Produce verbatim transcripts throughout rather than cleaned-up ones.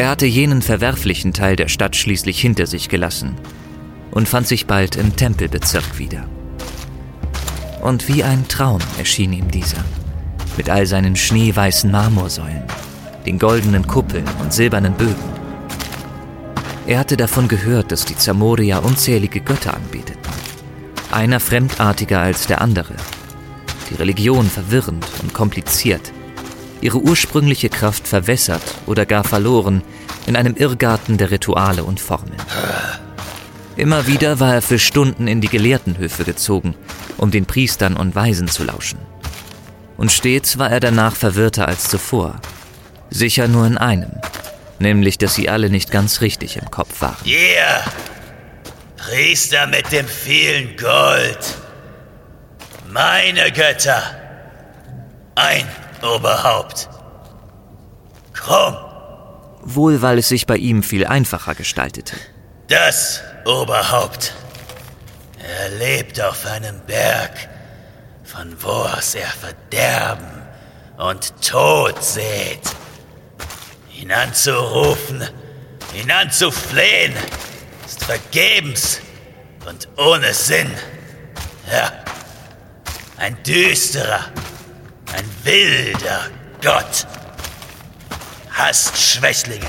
Er hatte jenen verwerflichen Teil der Stadt schließlich hinter sich gelassen und fand sich bald im Tempelbezirk wieder. Und wie ein Traum erschien ihm dieser, mit all seinen schneeweißen Marmorsäulen, den goldenen Kuppeln und silbernen Bögen. Er hatte davon gehört, dass die Zamorier unzählige Götter anbeteten, einer fremdartiger als der andere, die Religion verwirrend und kompliziert, ihre ursprüngliche Kraft verwässert oder gar verloren in einem Irrgarten der Rituale und Formeln. Immer wieder war er für Stunden in die Gelehrtenhöfe gezogen, um den Priestern und Weisen zu lauschen. Und stets war er danach verwirrter als zuvor. Sicher nur in einem, nämlich, dass sie alle nicht ganz richtig im Kopf waren. Ihr, Priester mit dem vielen Gold, meine Götter, ein Oberhaupt, Krumm. Wohl, weil es sich bei ihm viel einfacher gestaltete. Das Oberhaupt. Er lebt auf einem Berg, von wo aus er Verderben und Tod sät. Ihn anzurufen, ihn anzuflehen, ist vergebens und ohne Sinn. Ja, ein düsterer, ein wilder Gott. Hasst Schwächlinge.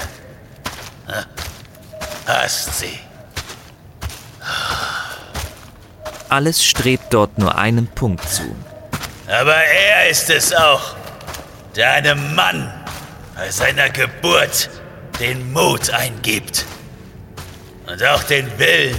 Hasst sie. Alles strebt dort nur einem Punkt zu. Aber er ist es auch, der einem Mann bei seiner Geburt den Mut eingibt. Und auch den Willen.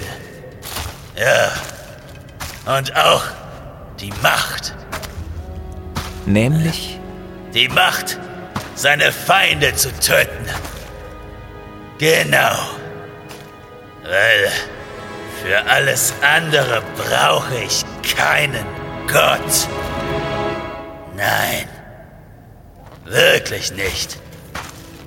Ja. Und auch die Macht. Nämlich? Die Macht, seine Feinde zu töten. Genau. Weil für alles andere brauche ich keinen Gott. Nein, wirklich nicht.